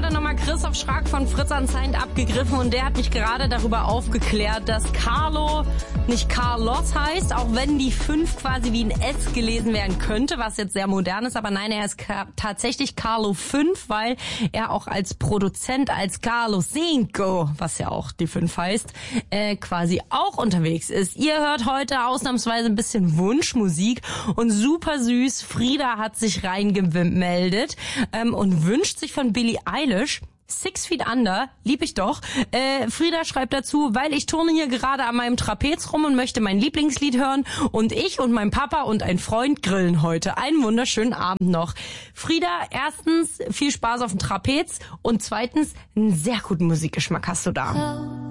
gerade nochmal Christoph Schrag von Fritz Anscheinend abgegriffen und der hat mich gerade darüber aufgeklärt, dass Carlo nicht Carlos heißt, auch wenn die 5 quasi wie ein S gelesen werden könnte, was jetzt sehr modern ist, aber nein, er ist tatsächlich Carlo 5, weil er auch als Produzent, als Carlo Cinco, was ja auch die 5 heißt, quasi auch unterwegs ist. Ihr hört heute ausnahmsweise ein bisschen Wunschmusik und super süß, Frieda hat sich reingemeldet und wünscht sich von Billie Eilish 6 Feet Under, lieb ich doch. Frieda schreibt dazu, weil ich turne hier gerade an meinem Trapez rum und möchte mein Lieblingslied hören und ich und mein Papa und ein Freund grillen heute. Einen wunderschönen Abend noch. Frieda, erstens viel Spaß auf dem Trapez und zweitens einen sehr guten Musikgeschmack hast du da.